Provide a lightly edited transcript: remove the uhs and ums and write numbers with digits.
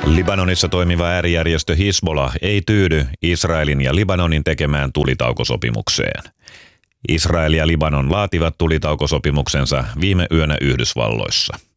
Libanonissa toimiva äärijärjestö Hizbollah ei tyydy Israelin ja Libanonin tekemään tulitaukosopimukseen. Israel ja Libanon laativat tulitaukosopimuksensa viime yönä Yhdysvalloissa.